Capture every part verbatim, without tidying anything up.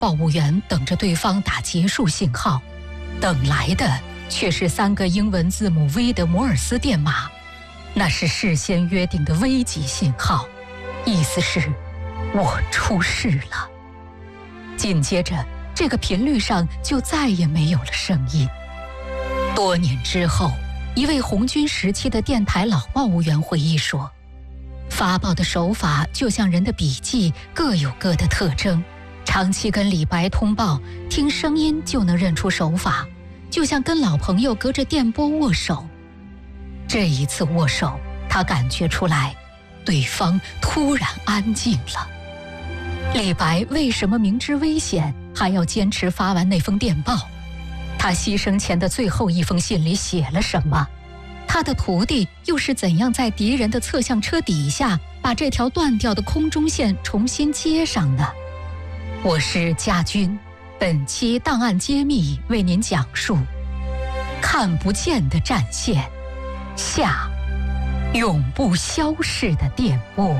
报务员等着对方打结束信号，等来的却是三个英文字母 V 的摩尔斯电码。那是事先约定的危急信号，意思是我出事了。紧接着，这个频率上就再也没有了声音。多年之后，一位红军时期的电台老报务员回忆说，发报的手法就像人的笔记，各有各的特征。长期跟李白通报，听声音就能认出手法，就像跟老朋友隔着电波握手。这一次握手，他感觉出来，对方突然安静了。李白为什么明知危险还要坚持发完那封电报？他牺牲前的最后一封信里写了什么？他的徒弟又是怎样在敌人的侧向车底下把这条断掉的空中线重新接上呢？我是家军，本期档案揭秘为您讲述看不见的战线下，永不消逝的电波。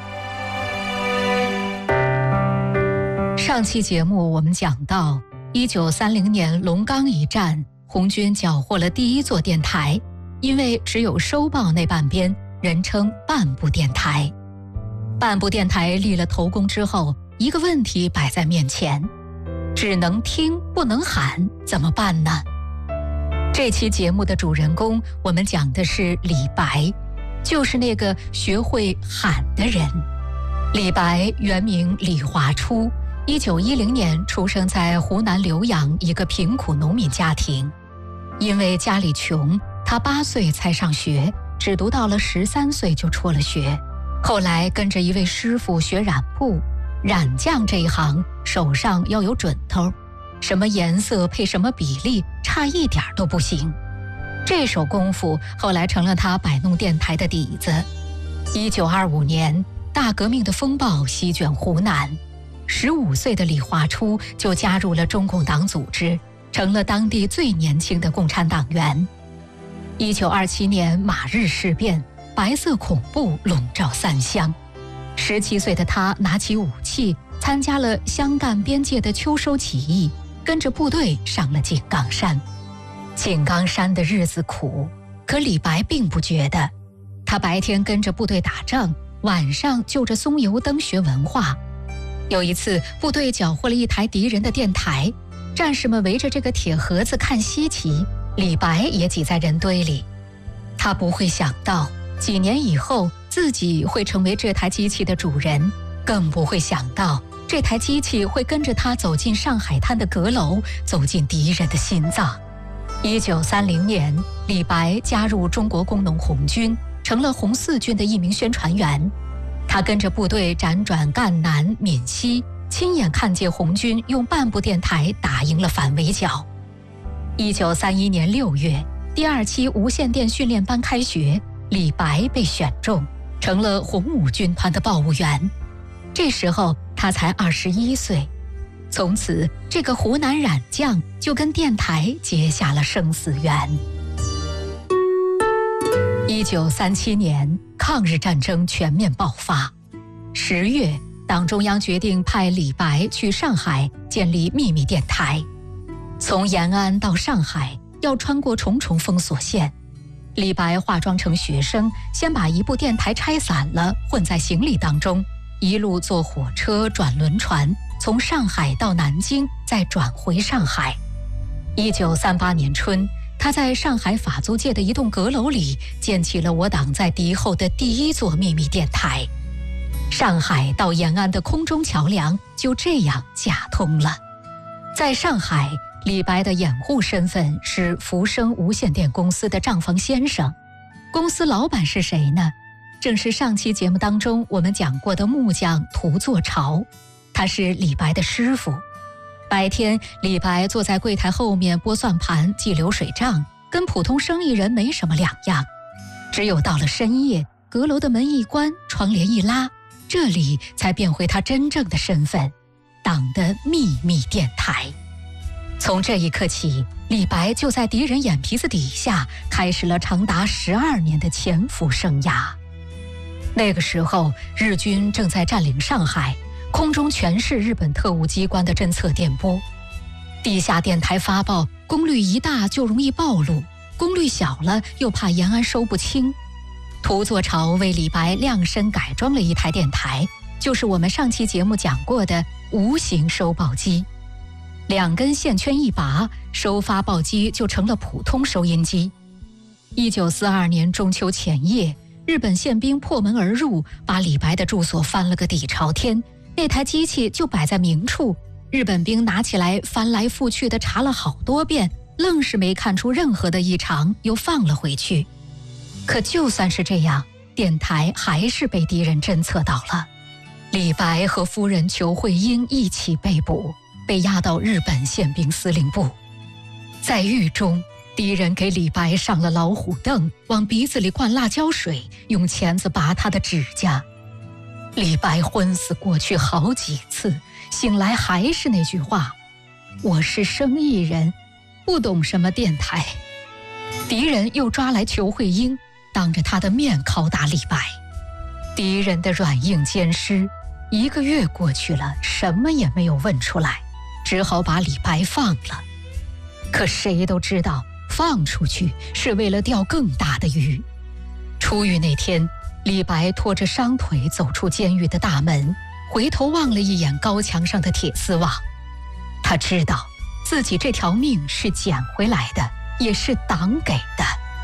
上期节目我们讲到一九三零年龙岗一战，红军缴获了第一座电台，因为只有收报那半边，人称半部电台。半部电台立了头功之后，一个问题摆在面前，只能听不能喊，怎么办呢？这期节目的主人公，我们讲的是李白，就是那个学会喊的人。李白原名李华初，一九一零年出生在湖南浏阳一个贫苦农民家庭。因为家里穷，他八岁才上学，只读到了十三岁就辍了学。后来跟着一位师傅学染布，染匠这一行手上要有准头，什么颜色配什么比例，差一点都不行。这手功夫后来成了他摆弄电台的底子。一九二五年，大革命的风暴席卷湖南，十五岁的李华初就加入了中共党组织，成了当地最年轻的共产党员。一九二七年马日事变，白色恐怖笼罩三湘。十七岁的他拿起武器，参加了湘赣边界的秋收起义，跟着部队上了井冈山。井冈山的日子苦，可李白并不觉得。他白天跟着部队打仗，晚上就着松油灯学文化。有一次，部队缴获了一台敌人的电台，战士们围着这个铁盒子看稀奇，李白也挤在人堆里。他不会想到，几年以后自己会成为这台机器的主人，更不会想到这台机器会跟着他走进上海滩的阁楼，走进敌人的心脏。一九三零年，李白加入中国工农红军，成了红四军的一名宣传员。他跟着部队辗转赣南、闽西，亲眼看见红军用半部电台打赢了反围剿。一九三一年六月，第二期无线电训练班开学，李白被选中，成了红五军团的报务员。这时候他才二十一岁。从此，这个湖南染匠就跟电台结下了生死缘。一九三七年，抗日战争全面爆发。十月，党中央决定派李白去上海建立秘密电台。从延安到上海，要穿过重重封锁线。李白化妆成学生，先把一部电台拆散了，混在行李当中，一路坐火车转轮船，从上海到南京，再转回上海。一九三八年春，他在上海法租界的一栋阁楼里建起了我党在敌后的第一座秘密电台。上海到延安的空中桥梁就这样架通了。在上海，李白的掩护身份是福生无线电公司的账房先生。公司老板是谁呢？正是上期节目当中我们讲过的木匠涂作潮，他是李白的师傅。白天，李白坐在柜台后面拨算盘、记流水账，跟普通生意人没什么两样。只有到了深夜，阁楼的门一关，窗帘一拉，这里才变回他真正的身份——党的秘密电台。从这一刻起，李白就在敌人眼皮子底下开始了长达十二年的潜伏生涯。那个时候，日军正在占领上海， 空中全是日本特务机关的侦测电波。地下电台发报功率一大就容易暴露，功率小了又怕延安收不清。涂作潮为李白量身改装了一台电台，就是我们上期节目讲过的无形收报机。两根线圈一拔，收发报机就成了普通收音机。一九四二年中秋前夜，日本宪兵破门而入，把李白的住所翻了个底朝天。那台机器就摆在明处，日本兵拿起来翻来覆去的查了好多遍，愣是没看出任何的异常，又放了回去。可就算是这样，电台还是被敌人侦测到了。李白和夫人裘慧英一起被捕，被押到日本宪兵司令部。在狱中，敌人给李白上了老虎凳，往鼻子里灌辣椒水，用钳子拔他的指甲。李白昏死过去好几次，醒来还是那句话：我是生意人，不懂什么电台。敌人又抓来裘慧英，当着他的面拷打李白。敌人的软硬兼施，一个月过去了，什么也没有问出来，只好把李白放了。可谁都知道，放出去是为了钓更大的鱼。出狱那天，李白拖着伤腿走出监狱的大门，回头望了一眼高墙上的铁丝网。他知道自己这条命是捡回来的，也是党给的。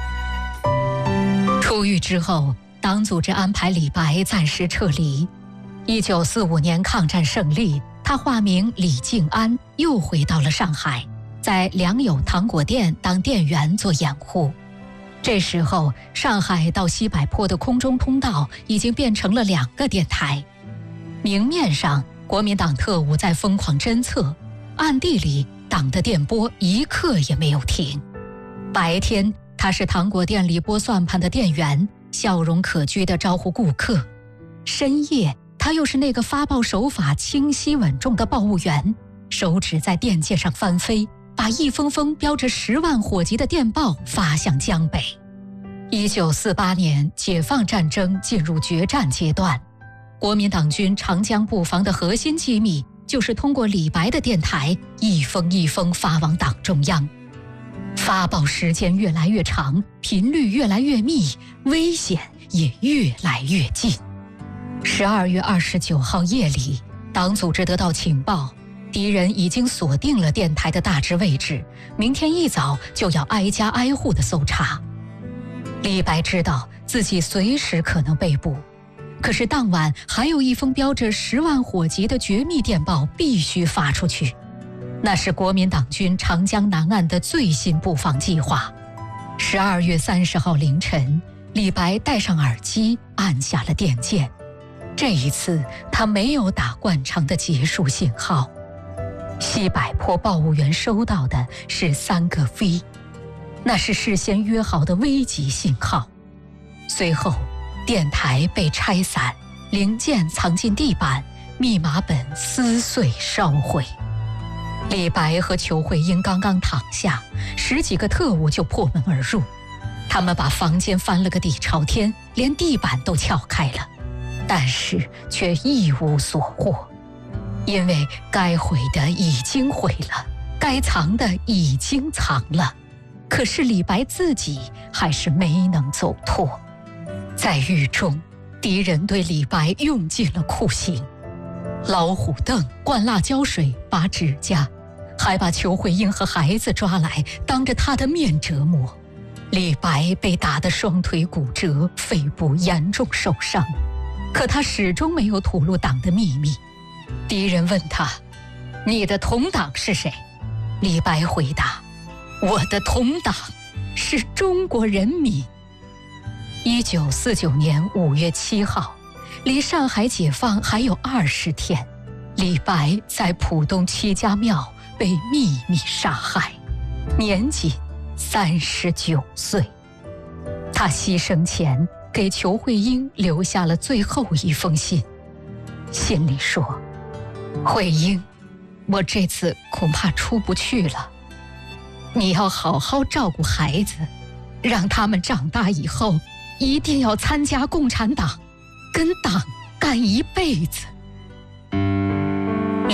出狱之后，党组织安排李白暂时撤离。一九四五年抗战胜利，他化名李静安，又回到了上海，在良友糖果店当店员做掩护。这时候，上海到西柏坡的空中通道已经变成了两个电台。明面上，国民党特务在疯狂侦测，暗地里，党的电波一刻也没有停。白天，他是糖果店里拨算盘的店员，笑容可掬地招呼顾客；深夜，他又是那个发报手法清晰稳重的报务员，手指在电界上翻飞，把一封封标着十万火急的电报发向江北。一九四八年，解放战争进入决战阶段，国民党军长江布防的核心机密就是通过李白的电台一封一封发往党中央。发报时间越来越长，频率越来越密，危险也越来越近。十二月二十九号夜里，党组织得到情报，敌人已经锁定了电台的大致位置，明天一早就要挨家挨户的搜查。李白知道自己随时可能被捕，可是当晚还有一封标着十万火急的绝密电报必须发出去，那是国民党军长江南岸的最新布防计划。十二月三十号凌晨，李白戴上耳机，按下了电键。这一次，他没有打惯常的结束信号。西柏坡报务员收到的是三个 V， 那是事先约好的危急信号。随后，电台被拆散，零件藏进地板，密码本撕碎烧毁。李白和裘慧英刚刚躺下，十几个特务就破门而入，他们把房间翻了个底朝天，连地板都撬开了，但是却一无所获，因为该毁的已经毁了，该藏的已经藏了，可是李白自己还是没能走脱。在狱中，敌人对李白用尽了酷刑，老虎凳、灌辣椒水、拔指甲，还把裘慧英和孩子抓来，当着他的面折磨。李白被打得双腿骨折，肺部严重受伤，可他始终没有吐露党的秘密。敌人问他：“你的同党是谁？”李白回答：“我的同党是中国人民。”一九四九年五月七号，离上海解放还有二十天，李白在浦东七家庙被秘密杀害，年仅三十九岁。他牺牲前给裘慧英留下了最后一封信，信里说：“慧英，我这次恐怕出不去了，你要好好照顾孩子，让他们长大以后一定要参加共产党，跟党干一辈子。”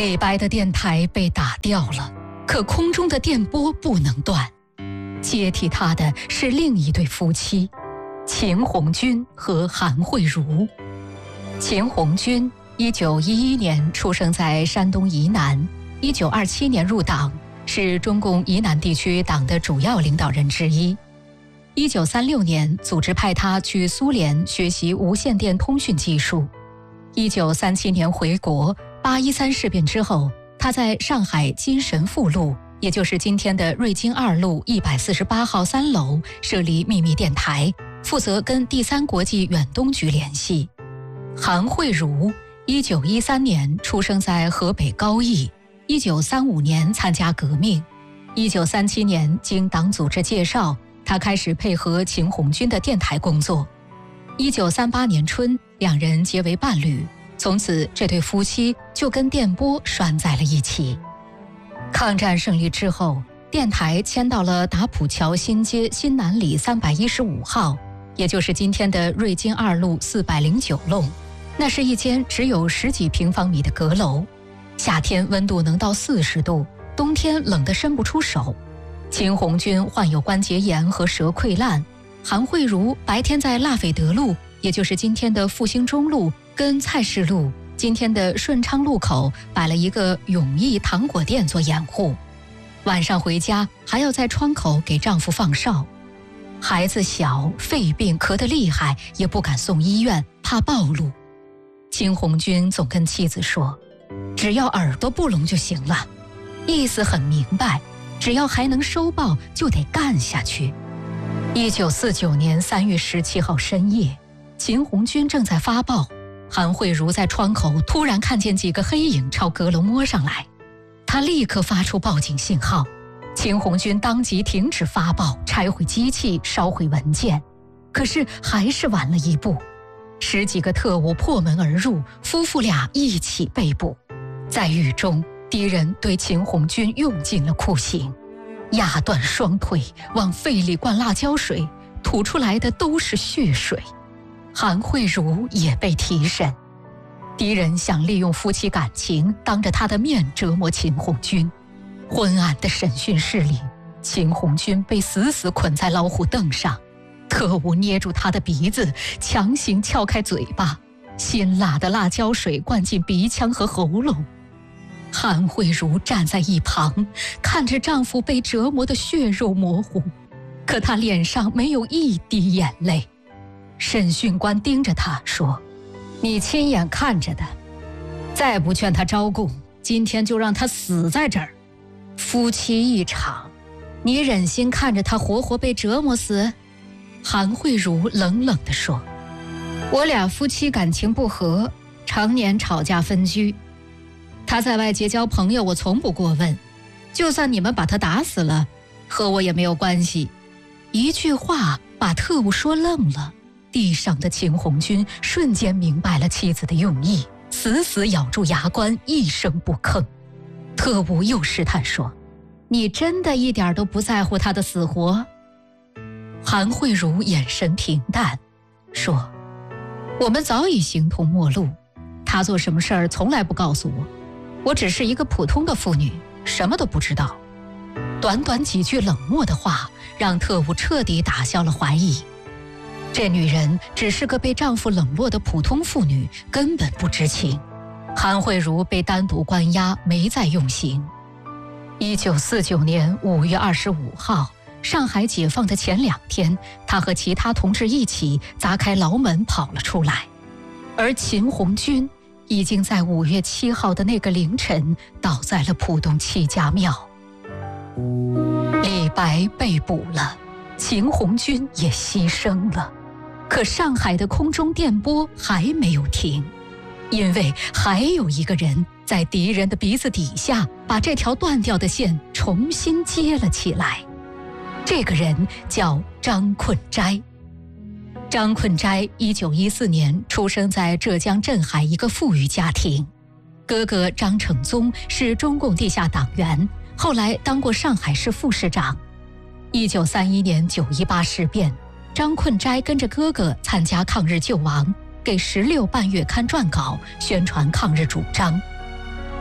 李白的电台被打掉了，可空中的电波不能断。接替他的是另一对夫妻，秦红军和韩慧茹。秦红军一九一一年出生在山东沂南，一九二七年入党，是中共沂南地区党的主要领导人之一。一九三六年组织派他去苏联学习无线电通讯技术。一九三七年回国，八一三事变之后，他在上海金神附路，也就是今天的瑞金二路一百四十八号三楼设立秘密电台，负责跟第三国际远东局联系。韩慧茹一九一三年出生在河北高邑，一九三五年参加革命。一九三七年经党组织介绍，他开始配合秦红军的电台工作。一九三八年春，两人结为伴侣，从此这对夫妻就跟电波拴在了一起。抗战胜利之后，电台迁到了打浦桥新街新南里三百一十五号，也就是今天的瑞金二路四百零九弄。那是一间只有十几平方米的阁楼，夏天温度能到四十度，冬天冷得伸不出手。秦红军患有关节炎和舌溃烂，韩慧茹白天在拉斐德路，也就是今天的复兴中路跟菜市路，今天的顺昌路口摆了一个永益糖果店做掩护，晚上回家还要在窗口给丈夫放哨。孩子小，肺病咳得厉害，也不敢送医院，怕暴露。秦红军总跟妻子说，只要耳朵不聋就行了，意思很明白，只要还能收报就得干下去。一九四九年三月十七号深夜，秦红军正在发报，韩慧茹在窗口突然看见几个黑影朝阁楼摸上来，她立刻发出报警信号，秦红军当即停止发报，拆毁机器，烧毁文件，可是还是晚了一步。十几个特务破门而入，夫妇俩一起被捕。在狱中，敌人对秦红军用尽了酷刑，压断双腿，往肺里灌辣椒水，吐出来的都是血水。韩慧茹也被提审，敌人想利用夫妻感情，当着他的面折磨秦红军。昏暗的审讯室里，秦红军被死死捆在老虎凳上，特务捏住他的鼻子，强行撬开嘴巴，辛辣的辣椒水灌进鼻腔和喉咙。韩慧茹站在一旁，看着丈夫被折磨得血肉模糊，可她脸上没有一滴眼泪。审讯官盯着她说，你亲眼看着的，再不劝他招供，今天就让他死在这儿。夫妻一场，你忍心看着他活活被折磨死？韩慧茹冷冷地说，我俩夫妻感情不和，常年吵架分居，他在外结交朋友我从不过问，就算你们把他打死了，和我也没有关系。一句话把特务说愣了，地上的秦红军瞬间明白了妻子的用意，死死咬住牙关，一声不吭。特务又试探说，你真的一点都不在乎他的死活？韩慧茹眼神平淡说，我们早已形同陌路，他做什么事儿从来不告诉我，我只是一个普通的妇女，什么都不知道。短短几句冷漠的话，让特务彻底打消了怀疑。这女人只是个被丈夫冷落的普通妇女，根本不知情。韩慧茹被单独关押，没再用刑。一九四九年五月二十五号，上海解放的前两天，她和其他同志一起砸开牢门跑了出来，而秦红军已经在五月七号的那个凌晨倒在了浦东戚家庙。李白被捕了，秦红军也牺牲了，可上海的空中电波还没有停，因为还有一个人在敌人的鼻子底下把这条断掉的线重新接了起来。这个人叫张困斋。张困斋一九一四年出生在浙江镇海一个富裕家庭，哥哥张承宗是中共地下党员，后来当过上海市副市长。一九三一年九一八事变，张困斋跟着哥哥参加抗日救亡，给十六半月刊撰稿，宣传抗日主张。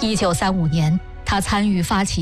一九三五年，他参与发起